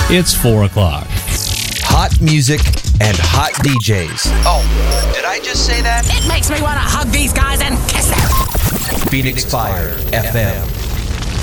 It's 4 o'clock. Hot music and hot DJs. Oh, did I just say that? It makes me want to hug these guys and kiss them. Phoenix Fire FM.